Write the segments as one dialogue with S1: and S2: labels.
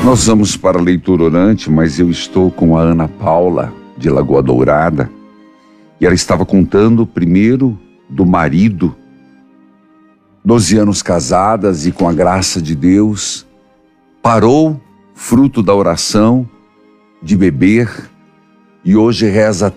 S1: Nós vamos para a leitura orante, mas eu estou com a Ana Paula, de Lagoa Dourada, e ela estava contando primeiro do marido, 12 anos casadas e com a graça de Deus, parou, fruto da oração, de beber, e hoje reza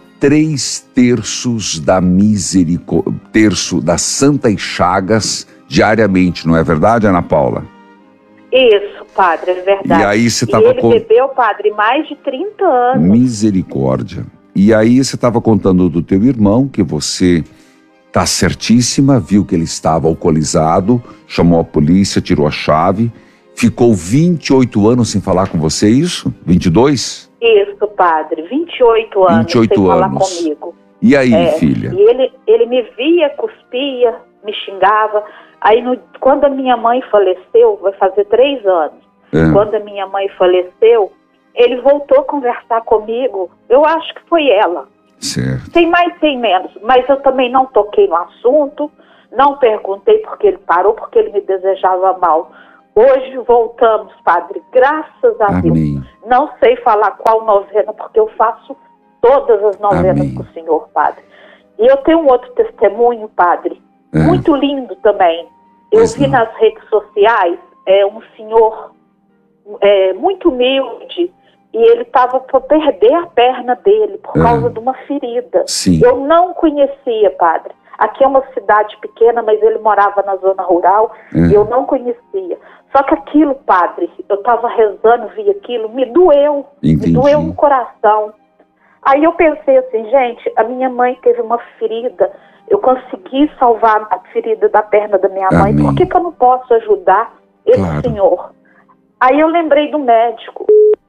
S1: 3/3 da misericórdia, terço das Santas Chagas diariamente, não é verdade, Ana Paula?
S2: Isso, padre, é verdade.
S1: E aí você estava
S2: ele bebeu, padre, mais de 30 anos.
S1: Misericórdia. E aí você estava contando do teu irmão, que você tá certíssima, viu que ele estava alcoolizado, chamou a polícia, tirou a chave, ficou 28 anos sem falar com você, isso? 22?
S2: Isso, padre, 28 anos
S1: 28
S2: sem falar
S1: anos.
S2: comigo.
S1: E aí, filha?
S2: E ele me via, cuspia, me xingava. Aí, quando a minha mãe faleceu, vai fazer 3 anos, quando a minha mãe faleceu, ele voltou a conversar comigo. Eu acho que foi ela.
S1: Certo.
S2: Sem mais, sem menos. Mas eu também não toquei no assunto, não perguntei porque ele parou, porque ele me desejava mal. Hoje voltamos, padre, graças a
S1: Amém.
S2: Deus. Não sei falar qual novena, porque eu faço todas as novenas
S1: Amém.
S2: com o Senhor, padre. E eu tenho um outro testemunho, padre, muito lindo também. Eu vi nas redes sociais um senhor muito humilde, e ele estava para perder a perna dele por causa de uma ferida.
S1: Sim.
S2: Eu não conhecia, padre. Aqui é uma cidade pequena, mas ele morava na zona rural e eu não conhecia. Só que aquilo, padre, eu estava rezando, vi aquilo, me doeu.
S1: Entendi.
S2: Me doeu no coração. Aí eu pensei assim, gente, a minha mãe teve uma ferida, eu consegui salvar a ferida da perna da minha mãe,
S1: Amém.
S2: por que eu não posso ajudar esse senhor? Aí eu lembrei do médico.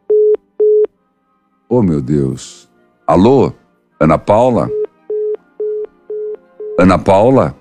S1: Oh, meu Deus. Alô? Ana Paula? Ana Paula?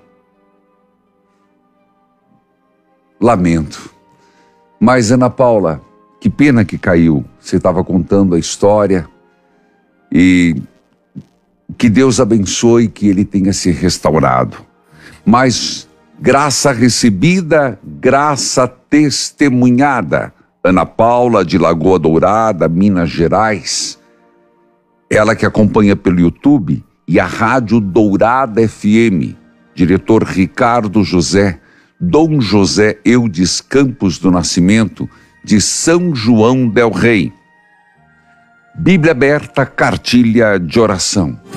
S1: Lamento. Mas, Ana Paula, que pena que caiu. Você estava contando a história e que Deus abençoe, que ele tenha se restaurado. Mas graça recebida, graça testemunhada. Ana Paula, de Lagoa Dourada, Minas Gerais, ela que acompanha pelo YouTube, e a Rádio Dourada FM, diretor Ricardo José, Dom José Eudes Campos do Nascimento, de São João del Rei. Bíblia aberta, cartilha de oração.